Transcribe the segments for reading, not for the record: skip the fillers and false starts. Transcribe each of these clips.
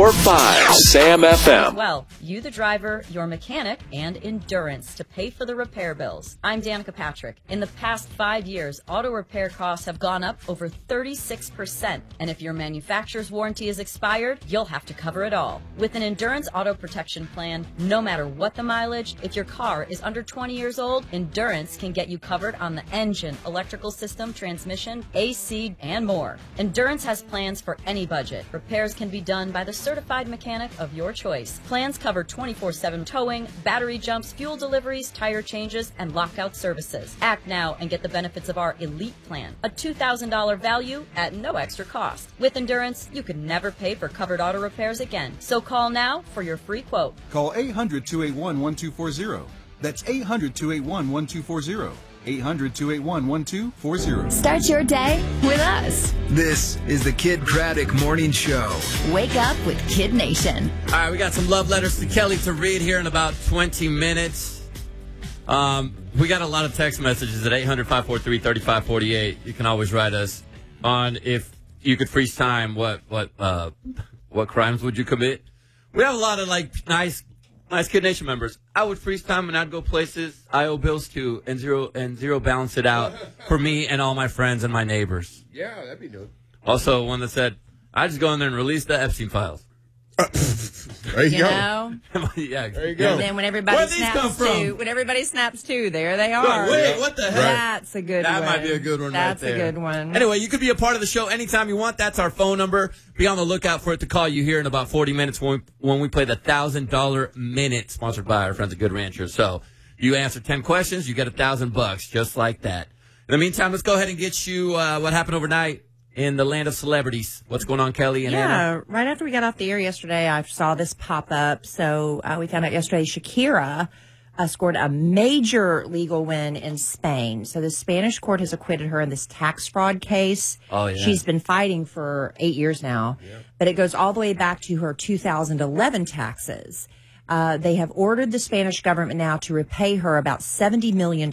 104.5 Sam FM. Well, you the driver, your mechanic, and Endurance to pay for the repair bills. I'm Danica Patrick. In the past 5 years, auto repair costs have gone up over 36%. And if your manufacturer's warranty is expired, you'll have to cover it all. With an Endurance auto protection plan, no matter what the mileage, if your car is under 20 years old, Endurance can get you covered on the engine, electrical system, transmission, AC, and more. Endurance has plans for any budget. Repairs can be done by the certified mechanic of your choice. Plans cover 24/7 towing, battery jumps, fuel deliveries, tire changes, and lockout services. Act now and get the benefits of our Elite Plan, a $2,000 value at no extra cost. With Endurance, you can never pay for covered auto repairs again. So call now for your free quote. Call 800-281-1240. That's 800-281-1240. 800-281-1240. Start your day with us. This is the Kid Craddock Morning Show. Wake up with Kid Nation. All right, we got some love letters to Kelly to read here in about 20 minutes. We got a lot of text messages at 800-543-3548. You can always write us on if you could freeze time. What crimes would you commit? We have a lot of nice Kid Nation members. I would freeze time and I'd go places I owe bills to and zero balance it out for me and all my friends and my neighbors. Yeah, that'd be good. Also, one that said, I just go in there and release the Epstein files. There you go. Know? Yeah, there you go. And then when everybody snaps too, there they are. Wait, what the heck? That's a good one. That might be a good one That's right there. a good one. Anyway, you could be a part of the show anytime you want. That's our phone number. Be on the lookout for it to call you here in about 40 minutes when we play the $1,000 Minute, sponsored by our friends at Good Rancher. So you answer 10 questions, you get $1,000, just like that. In the meantime, let's go ahead and get you what happened overnight in the land of celebrities. What's going on, Kelly and Anna? Yeah, right after we got off the air yesterday, I saw this pop up. So we found out yesterday Shakira scored a major legal win in Spain. So the Spanish court has acquitted her in this tax fraud case. Oh, yeah. She's been fighting for 8 years now, but it goes all the way back to her 2011 taxes. They have ordered the Spanish government now to repay her about $70 million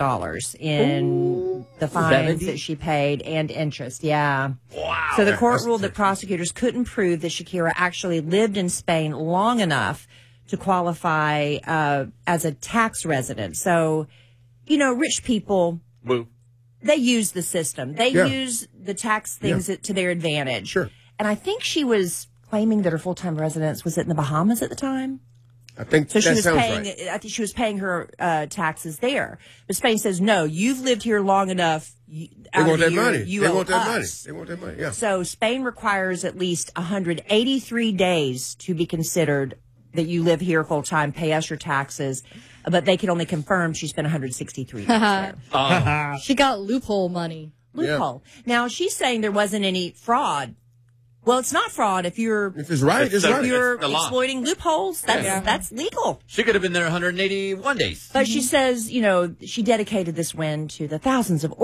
in the fines that she paid and interest. Yeah. Wow. So the court ruled that prosecutors couldn't prove that Shakira actually lived in Spain long enough to qualify as a tax resident. So, rich people, they use the system. They use the tax things to their advantage. Sure. And I think she was claiming that her full-time residence was in the Bahamas at the time. I think so. She that was sounds paying. right. I think she was paying her taxes there. But Spain says no. You've lived here long enough. They want that money. They want that money. us. They want that money. Yeah. So Spain requires at least 183 days to be considered that you live here full time, pay us your taxes. But they can only confirm she spent 163 days there. She got loophole money. Loophole. Now she's saying there wasn't any fraud. Well, it's not fraud if it's right. It's right. If you're exploiting loopholes, that's legal. She could have been there 181 days. But she says, she dedicated this win to the thousands of